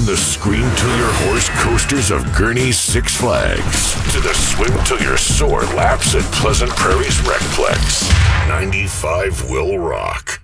the scream till your horse coasters of Gurney's Six Flags to the swim till your sore laps at Pleasant Prairie's Recplex. 95 will rock.